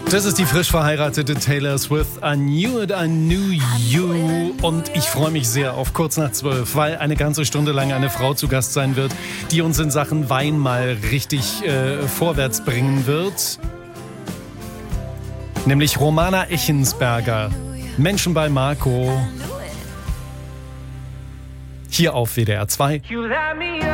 Das ist die frisch verheiratete Taylor Swift. I knew it, I knew you. Und ich freue mich sehr auf kurz nach 12, weil eine ganze Stunde lang eine Frau zu Gast sein wird, die uns in Sachen Wein mal richtig vorwärts bringen wird. Nämlich Romana Echensberger. Menschen bei Marco. Hier auf WDR 2.